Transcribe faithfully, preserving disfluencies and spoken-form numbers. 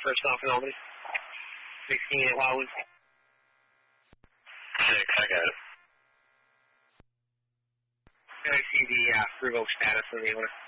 first off in Albany. sixteen at Wildwood. Six, I got it. I see the uh, revoke status on the owner.